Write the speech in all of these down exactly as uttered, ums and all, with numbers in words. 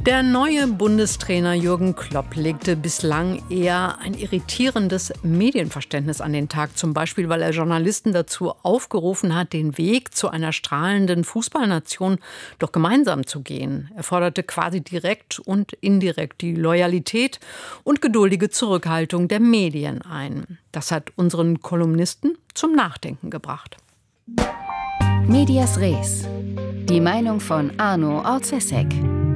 Der neue Bundestrainer Jürgen Klopp legte bislang eher ein irritierendes Medienverständnis an den Tag. Zum Beispiel, weil er Journalisten dazu aufgerufen hat, den Weg zu einer strahlenden Fußballnation doch gemeinsam zu gehen. Er forderte quasi direkt und indirekt die Loyalität und geduldige Zurückhaltung der Medien ein. Das hat unseren Kolumnisten zum Nachdenken gebracht. Medias Res. Die Meinung von Arno Orzesek.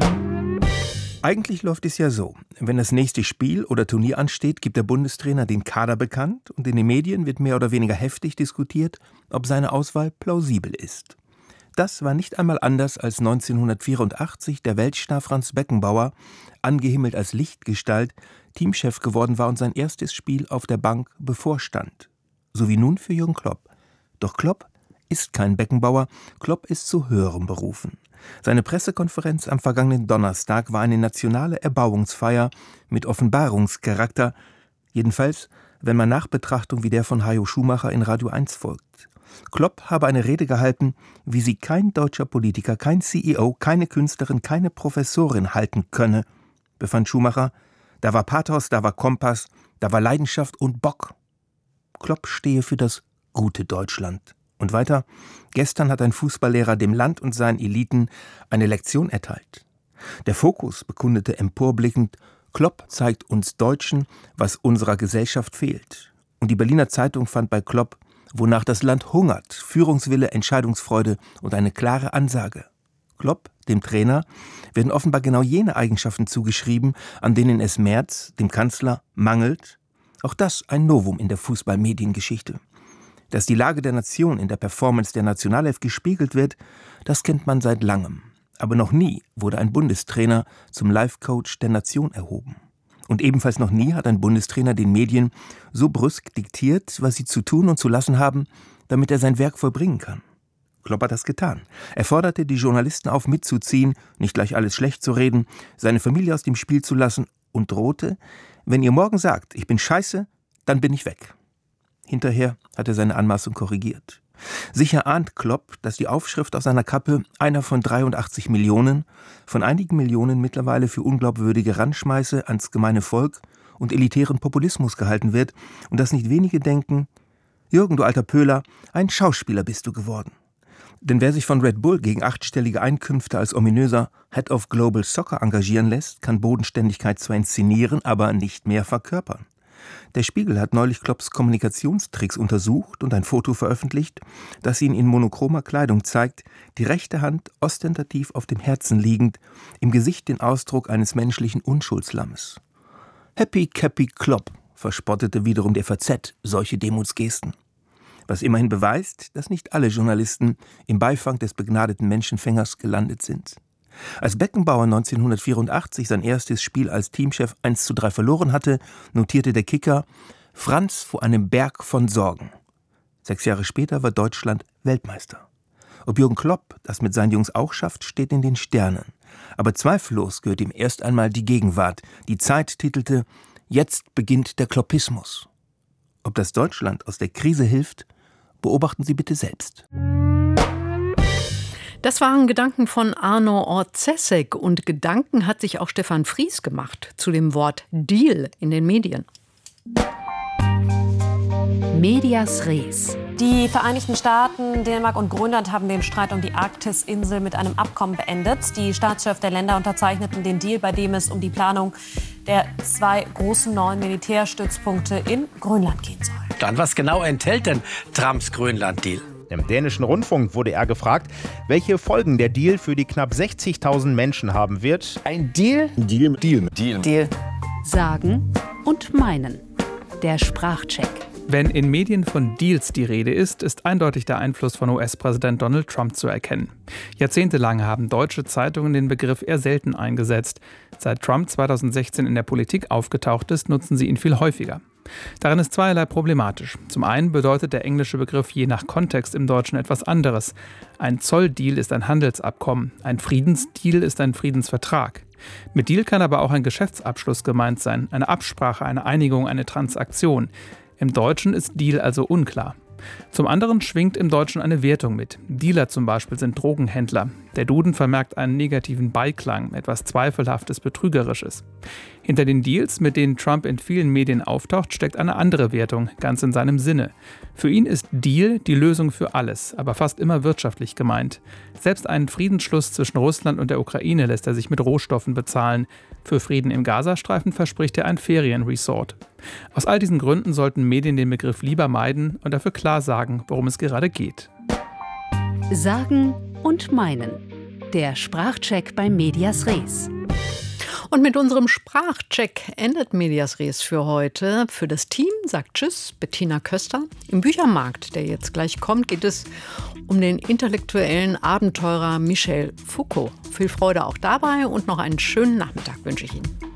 Eigentlich läuft es ja so: Wenn das nächste Spiel oder Turnier ansteht, gibt der Bundestrainer den Kader bekannt und in den Medien wird mehr oder weniger heftig diskutiert, ob seine Auswahl plausibel ist. Das war nicht einmal anders, als neunzehnhundertvierundachtzig der Weltstar Franz Beckenbauer, angehimmelt als Lichtgestalt, Teamchef geworden war und sein erstes Spiel auf der Bank bevorstand. So wie nun für Jürgen Klopp. Doch Klopp ist kein Beckenbauer, Klopp ist zu höherem berufen. Seine Pressekonferenz am vergangenen Donnerstag war eine nationale Erbauungsfeier mit Offenbarungscharakter, jedenfalls, wenn man Nachbetrachtung wie der von Hajo Schumacher in Radio eins folgt. Klopp habe eine Rede gehalten, wie sie kein deutscher Politiker, kein C E O, keine Künstlerin, keine Professorin halten könne, befand Schumacher. Da war Pathos, da war Kompass, da war Leidenschaft und Bock. Klopp stehe für das gute Deutschland. Und weiter: Gestern hat ein Fußballlehrer dem Land und seinen Eliten eine Lektion erteilt. Der Fokus bekundete emporblickend: Klopp zeigt uns Deutschen, was unserer Gesellschaft fehlt. Und die Berliner Zeitung fand bei Klopp: Wonach das Land hungert, Führungswille, Entscheidungsfreude und eine klare Ansage. Klopp, dem Trainer, werden offenbar genau jene Eigenschaften zugeschrieben, an denen es Merz, dem Kanzler, mangelt. Auch das ein Novum in der Fußballmediengeschichte. Dass die Lage der Nation in der Performance der Nationalelf gespiegelt wird, das kennt man seit langem. Aber noch nie wurde ein Bundestrainer zum Life-Coach der Nation erhoben. Und ebenfalls noch nie hat ein Bundestrainer den Medien so brüsk diktiert, was sie zu tun und zu lassen haben, damit er sein Werk vollbringen kann. Klopp hat das getan. Er forderte die Journalisten auf, mitzuziehen, nicht gleich alles schlecht zu reden, seine Familie aus dem Spiel zu lassen und drohte: Wenn ihr morgen sagt, ich bin scheiße, dann bin ich weg. Hinterher hat er seine Anmaßung korrigiert. Sicher ahnt Klopp, dass die Aufschrift auf seiner Kappe, einer von dreiundachtzig Millionen, von einigen Millionen mittlerweile für unglaubwürdige Randschmeiße ans gemeine Volk und elitären Populismus gehalten wird und dass nicht wenige denken: Jürgen, du alter Pöhler, ein Schauspieler bist du geworden. Denn wer sich von Red Bull gegen achtstellige Einkünfte als ominöser Head of Global Soccer engagieren lässt, kann Bodenständigkeit zwar inszenieren, aber nicht mehr verkörpern. Der Spiegel hat neulich Klopps Kommunikationstricks untersucht und ein Foto veröffentlicht, das ihn in monochromer Kleidung zeigt, die rechte Hand ostentativ auf dem Herzen liegend, im Gesicht den Ausdruck eines menschlichen Unschuldslammes. Happy Cappy Klopp, verspottete wiederum der F A Z solche Demutsgesten. Was immerhin beweist, dass nicht alle Journalisten im Beifang des begnadeten Menschenfängers gelandet sind. Als Beckenbauer neunzehnhundertvierundachtzig sein erstes Spiel als Teamchef eins zu drei verloren hatte, notierte der Kicker: Franz vor einem Berg von Sorgen. Sechs Jahre später war Deutschland Weltmeister. Ob Jürgen Klopp das mit seinen Jungs auch schafft, steht in den Sternen. Aber zweifellos gehört ihm erst einmal die Gegenwart. Die Zeit titelte: Jetzt beginnt der Kloppismus. Ob das Deutschland aus der Krise hilft, beobachten Sie bitte selbst. Das waren Gedanken von Arno Orzesek. Und Gedanken hat sich auch Stefan Fries gemacht zu dem Wort Deal in den Medien. Medias Res. Die Vereinigten Staaten, Dänemark und Grönland haben den Streit um die Arktis-Insel mit einem Abkommen beendet. Die Staatschefs der Länder unterzeichneten den Deal, bei dem es um die Planung der zwei großen neuen Militärstützpunkte in Grönland gehen soll. Dann, was genau enthält denn Trumps Grönland-Deal? Im dänischen Rundfunk wurde er gefragt, welche Folgen der Deal für die knapp sechzigtausend Menschen haben wird. Ein Deal? Deal. Deal. Deal. Deal. Sagen und meinen. Der Sprachcheck. Wenn in Medien von Deals die Rede ist, ist eindeutig der Einfluss von U S-Präsident Donald Trump zu erkennen. Jahrzehntelang haben deutsche Zeitungen den Begriff eher selten eingesetzt. Seit Trump zweitausendsechzehn in der Politik aufgetaucht ist, nutzen sie ihn viel häufiger. Darin ist zweierlei problematisch. Zum einen bedeutet der englische Begriff je nach Kontext im Deutschen etwas anderes. Ein Zolldeal ist ein Handelsabkommen, ein Friedensdeal ist ein Friedensvertrag. Mit Deal kann aber auch ein Geschäftsabschluss gemeint sein, eine Absprache, eine Einigung, eine Transaktion. Im Deutschen ist Deal also unklar. Zum anderen schwingt im Deutschen eine Wertung mit. Dealer zum Beispiel sind Drogenhändler. Der Duden vermerkt einen negativen Beiklang, etwas Zweifelhaftes, Betrügerisches. Hinter den Deals, mit denen Trump in vielen Medien auftaucht, steckt eine andere Wertung, ganz in seinem Sinne. Für ihn ist Deal die Lösung für alles, aber fast immer wirtschaftlich gemeint. Selbst einen Friedensschluss zwischen Russland und der Ukraine lässt er sich mit Rohstoffen bezahlen. Für Frieden im Gazastreifen verspricht er ein Ferienresort. Aus all diesen Gründen sollten Medien den Begriff lieber meiden und dafür klar sagen, worum es gerade geht. Sagen und meinen. Der Sprachcheck bei Medias Res. Und mit unserem Sprachcheck endet Medias Res für heute. Für das Team sagt Tschüss Bettina Köster. Im Büchermarkt, der jetzt gleich kommt, geht es um den intellektuellen Abenteurer Michel Foucault. Viel Freude auch dabei und noch einen schönen Nachmittag wünsche ich Ihnen.